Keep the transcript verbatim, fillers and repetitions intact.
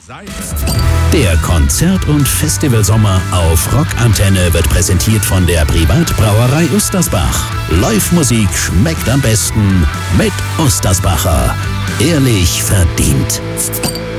Seite. Der Konzert- und Festivalsommer auf Rockantenne wird präsentiert von der Privatbrauerei Ustersbach. Live-Musik schmeckt am besten mit Ustersbacher. Ehrlich verdient.